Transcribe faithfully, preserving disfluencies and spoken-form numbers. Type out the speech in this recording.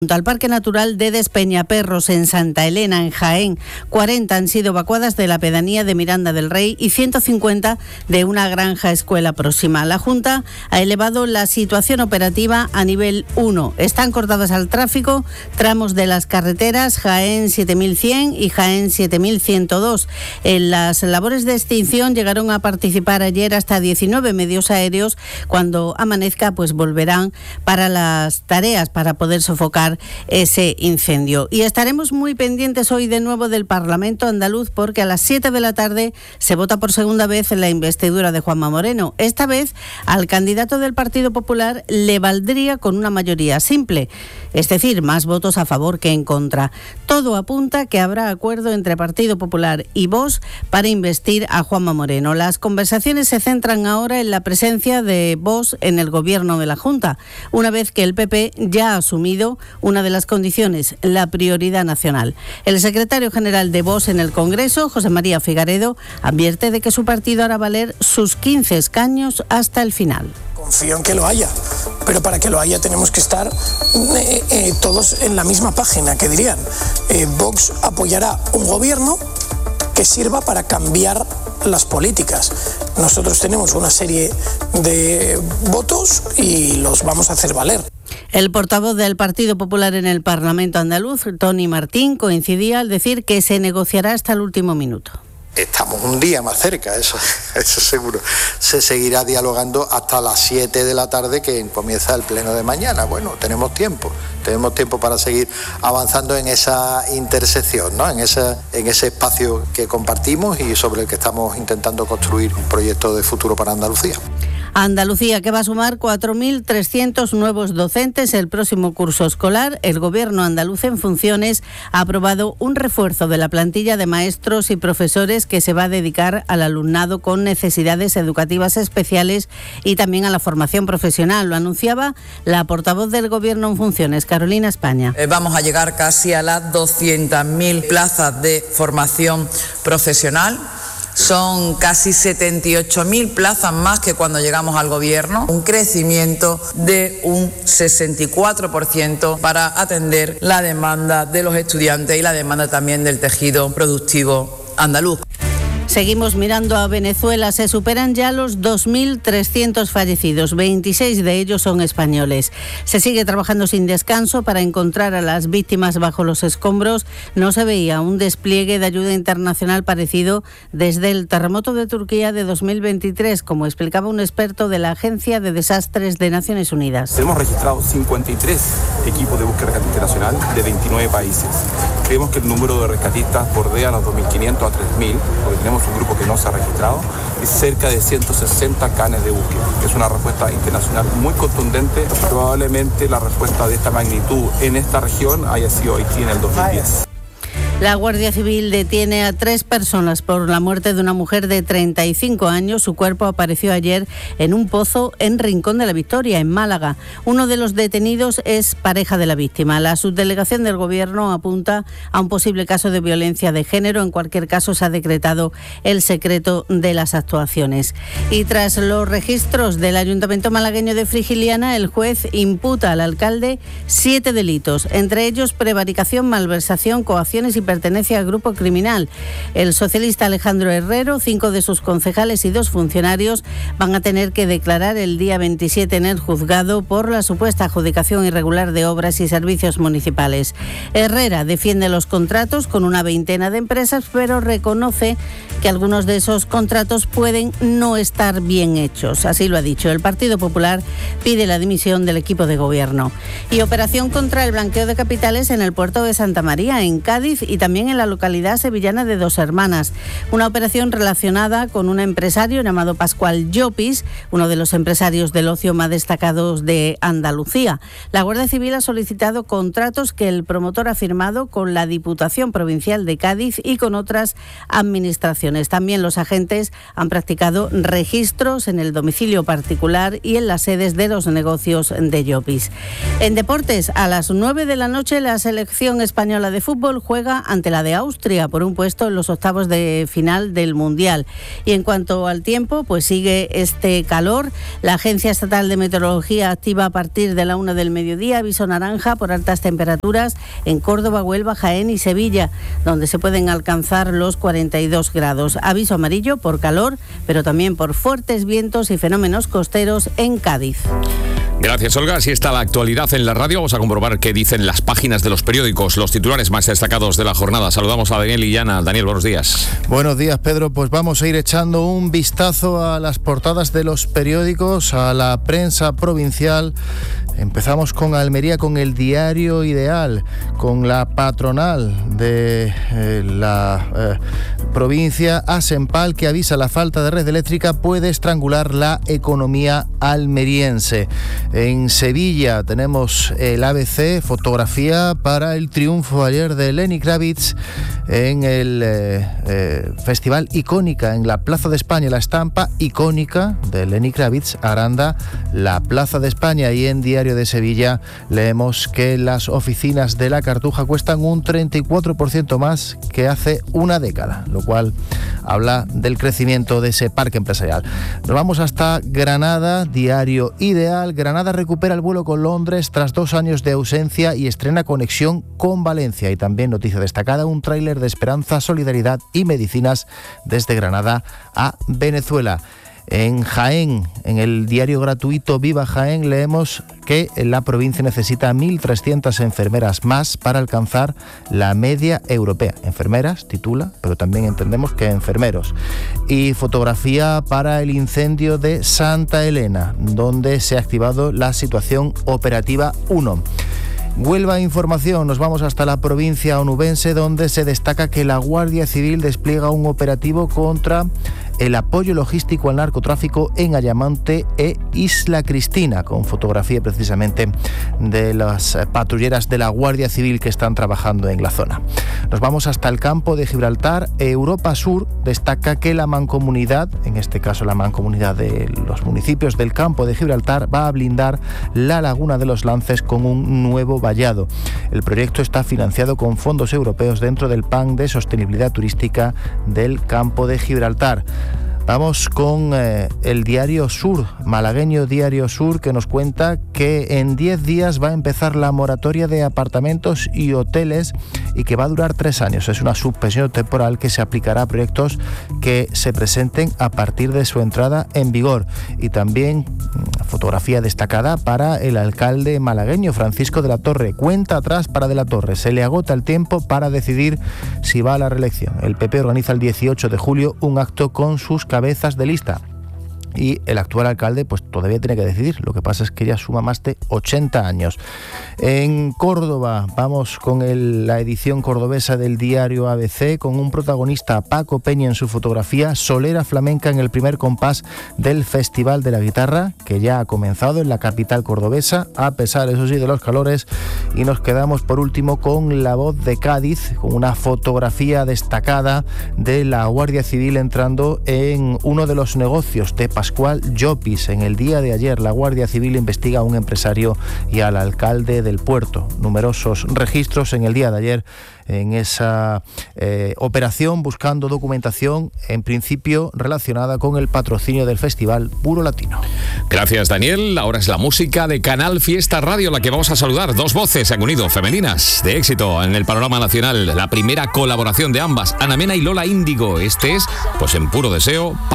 Al Parque Natural de Despeñaperros en Santa Elena, en Jaén, cuarenta han sido evacuadas de la pedanía de Miranda del Rey y ciento cincuenta de una granja escuela próxima. La Junta ha elevado la situación operativa a nivel uno. Están cortadas al tráfico tramos de las carreteras Jaén siete mil cien y Jaén siete mil ciento dos. En las labores de extinción llegaron a participar ayer hasta diecinueve medios aéreos. Cuando amanezca, pues volverán para las tareas para poder sofocar ese incendio. Y estaremos muy pendientes hoy de nuevo del Parlamento andaluz, porque a las siete de la tarde se vota por segunda vez en la investidura de Juanma Moreno. Esta vez al candidato del Partido Popular le valdría con una mayoría simple, es decir, más votos a favor que en contra. Todo apunta que habrá acuerdo entre Partido Popular y Vox para investir a Juanma Moreno. Las conversaciones se centran ahora en la presencia de Vox en el gobierno de la Junta, una vez que el P P ya ha asumido una de las condiciones, la prioridad nacional. El secretario general de Vox en el Congreso, José María Figaredo, advierte de que su partido hará valer sus quince escaños hasta el final. Confío en que lo haya, pero para que lo haya tenemos que estar eh, eh, todos en la misma página, que dirían. Eh, Vox apoyará un gobierno que sirva para cambiar las políticas. Nosotros tenemos una serie de votos y los vamos a hacer valer. El portavoz del Partido Popular en el Parlamento andaluz, Tony Martín, coincidía al decir que se negociará hasta el último minuto. Estamos un día más cerca, eso, eso seguro. Se seguirá dialogando hasta las siete de la tarde, que comienza el pleno de mañana. Bueno, tenemos tiempo, tenemos tiempo para seguir avanzando en esa intersección, ¿no? En ese, en ese espacio que compartimos y sobre el que estamos intentando construir un proyecto de futuro para Andalucía. Andalucía, que va a sumar cuatro mil trescientos nuevos docentes el próximo curso escolar. El Gobierno andaluz en funciones ha aprobado un refuerzo de la plantilla de maestros y profesores que se va a dedicar al alumnado con necesidades educativas especiales y también a la formación profesional. Lo anunciaba la portavoz del Gobierno en funciones, Carolina España. Eh, vamos a llegar casi a las doscientas mil plazas de formación profesional. Son casi setenta y ocho mil plazas más que cuando llegamos al gobierno, un crecimiento de un sesenta y cuatro por ciento para atender la demanda de los estudiantes y la demanda también del tejido productivo andaluz. Seguimos mirando a Venezuela. Se superan ya los dos mil trescientos fallecidos. veintiséis de ellos son españoles. Se sigue trabajando sin descanso para encontrar a las víctimas bajo los escombros. No se veía un despliegue de ayuda internacional parecido desde el terremoto de Turquía de dos mil veintitrés, como explicaba un experto de la Agencia de Desastres de Naciones Unidas. Hemos registrado cincuenta y tres equipos de búsqueda rescate internacional de veintinueve países. Creemos que el número de rescatistas bordea los dos mil quinientos a tres mil, porque tenemos un grupo que no se ha registrado, y cerca de ciento sesenta canes de búsqueda. Es una respuesta internacional muy contundente. Probablemente la respuesta de esta magnitud en esta región haya sido Haití en el dos mil diez. La Guardia Civil detiene a tres personas por la muerte de una mujer de treinta y cinco años. Su cuerpo apareció ayer en un pozo en Rincón de la Victoria, en Málaga. Uno de los detenidos es pareja de la víctima. La subdelegación del Gobierno apunta a un posible caso de violencia de género. En cualquier caso, se ha decretado el secreto de las actuaciones. Y tras los registros del Ayuntamiento malagueño de Frigiliana, el juez imputa al alcalde siete delitos, entre ellos prevaricación, malversación, coacciones y pertenencia al grupo criminal. El socialista Alejandro Herrero, cinco de sus concejales y dos funcionarios van a tener que declarar el día veintisiete en el juzgado por la supuesta adjudicación irregular de obras y servicios municipales. Herrera defiende los contratos con una veintena de empresas, pero reconoce que algunos de esos contratos pueden no estar bien hechos. Así lo ha dicho. El Partido Popular pide la dimisión del equipo de gobierno. Y operación contra el blanqueo de capitales en el puerto de Santa María, en Cádiz, y también en la localidad sevillana de Dos Hermanas. Una operación relacionada con un empresario llamado Pascual Llopis, uno de los empresarios del ocio más destacados de Andalucía. La Guardia Civil ha solicitado contratos que el promotor ha firmado con la Diputación Provincial de Cádiz y con otras administraciones. También los agentes han practicado registros en el domicilio particular y en las sedes de los negocios de Llopis. En deportes, a las nueve de la noche, la selección española de fútbol juega española ante la de Austria por un puesto en los octavos de final del Mundial. Y en cuanto al tiempo, pues sigue este calor. La Agencia Estatal de Meteorología activa a partir de la una del mediodía aviso naranja por altas temperaturas en Córdoba, Huelva, Jaén y Sevilla, donde se pueden alcanzar los cuarenta y dos grados. Aviso amarillo por calor, pero también por fuertes vientos y fenómenos costeros en Cádiz. Gracias, Olga. Así está la actualidad en la radio. Vamos a comprobar qué dicen las páginas de los periódicos, los titulares más destacados de la jornada. Saludamos a Daniel Illana. Daniel, buenos días. Buenos días, Pedro. Pues vamos a ir echando un vistazo a las portadas de los periódicos, a la prensa provincial. Empezamos con Almería, con el Diario Ideal, con la patronal de eh, la eh, provincia, Asempal, que avisa la falta de red eléctrica puede estrangular la economía almeriense. En Sevilla tenemos el A B C, fotografía para el triunfo ayer de Lenny Kravitz en el eh, eh, Festival Icónica en la Plaza de España. La estampa icónica de Lenny Kravitz aranda la Plaza de España. Y en Diario de Sevilla leemos que las oficinas de la Cartuja cuestan un treinta y cuatro por ciento más que hace una década, lo cual habla del crecimiento de ese parque empresarial. Nos vamos hasta Granada, Diario Ideal. Granada recupera el vuelo con Londres tras dos años de ausencia y estrena conexión con Valencia. Y también noticia destacada, un tráiler de Esperanza, Solidaridad y Medicinas desde Granada a Venezuela. En Jaén, en el diario gratuito Viva Jaén, leemos que la provincia necesita mil trescientas enfermeras más para alcanzar la media europea. Enfermeras, titula, pero también entendemos que enfermeros. Y fotografía para el incendio de Santa Elena, donde se ha activado la situación operativa uno. Huelva Información, nos vamos hasta la provincia onubense, donde se destaca que la Guardia Civil despliega un operativo contra el apoyo logístico al narcotráfico en Ayamonte e Isla Cristina, con fotografía precisamente de las patrulleras de la Guardia Civil que están trabajando en la zona. Nos vamos hasta el campo de Gibraltar. Europa Sur destaca que la mancomunidad, en este caso la mancomunidad de los municipios del campo de Gibraltar, va a blindar la laguna de los Lances con un nuevo vallado. El proyecto está financiado con fondos europeos dentro del Plan de Sostenibilidad Turística del campo de Gibraltar. Vamos con eh, el Diario Sur, malagueño Diario Sur, que nos cuenta que en diez días va a empezar la moratoria de apartamentos y hoteles y que va a durar tres años. Es una suspensión temporal que se aplicará a proyectos que se presenten a partir de su entrada en vigor. Y también fotografía destacada para el alcalde malagueño, Francisco de la Torre. Cuenta atrás para de la Torre. Se le agota el tiempo para decidir si va a la reelección. El P P organiza el dieciocho de julio un acto con sus cabezas de lista. Y el actual alcalde pues todavía tiene que decidir. Lo que pasa es que ya suma más de ochenta años. En Córdoba vamos con el, la edición cordobesa del diario A B C, con un protagonista, Paco Peña, en su fotografía, solera flamenca en el primer compás del Festival de la Guitarra, que ya ha comenzado en la capital cordobesa, a pesar, eso sí, de los calores. Y nos quedamos por último con La Voz de Cádiz, con una fotografía destacada de la Guardia Civil entrando en uno de los negocios de Pascual Llopis. En el día de ayer, la Guardia Civil investiga a un empresario y al alcalde del puerto. Numerosos registros en el día de ayer en esa eh, operación, buscando documentación, en principio relacionada con el patrocinio del Festival Puro Latino. Gracias, Daniel. Ahora es la música de Canal Fiesta Radio, la que vamos a saludar. Dos voces se han unido, femeninas, de éxito en el panorama nacional. La primera colaboración de ambas, Ana Mena y Lola Índigo. Este es, pues en puro deseo,